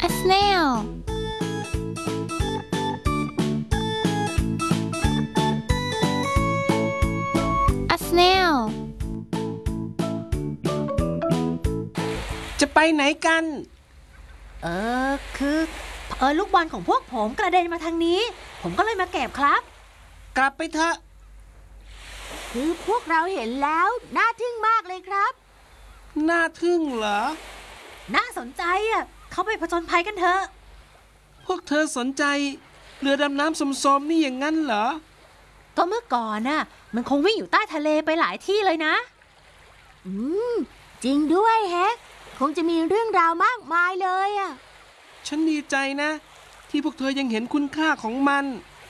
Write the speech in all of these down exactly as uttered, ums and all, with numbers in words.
A snail. A snail. จะไปไหนกันเออคือเออลูกบอลของพวกผมกระเด็นมาทางนี้ผมก็เลยมาเก็บครับกลับไปเถอะคือพวกเราเห็นแล้วน่าทึ่งมากเลยครับน่าทึ่งเหรอน่าสนใจอ่ะเข้าไปผจญภัยกันเถอะพวกเธอสนใจเรือดำน้ำสมๆนี่อย่างนั้นเหรอก็เมื่อก่อนน่ะมันคงวิ่งอยู่ใต้ทะเลไปหลายที่เลยนะอืมจริงด้วยแฮะคงจะมีเรื่องราวมากมายเลยอ่ะฉันดีใจนะ ที่พวกเธอยังเห็นคุณค่าของมัน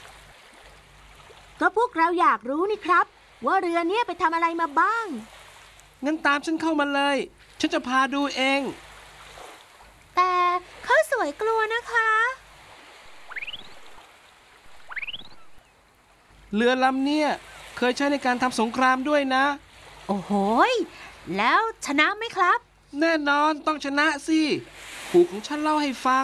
ก็พวกเราอยากรู้นี่ครับ ว่าเรือเนี้ยไปทำอะไรมาบ้างงั้นตามฉันเข้ามาเลย ฉันจะพาดูเองแต่ข้าวสวยกลัวนะคะเรือลำเนี่ยเคยใช้ในการทำสงครามด้วยนะโอ้โหยแล้วชนะไหมครับแน่นอนต้องชนะสิปู่ของฉันเล่าให้ฟัง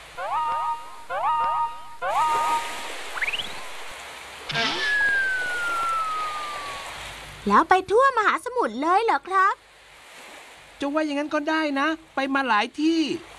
แล้วไปทั่วมหาสมุทรเลยเหรอครับจะว่าอย่างนั้นก็ได้นะ ไปมาหลายที่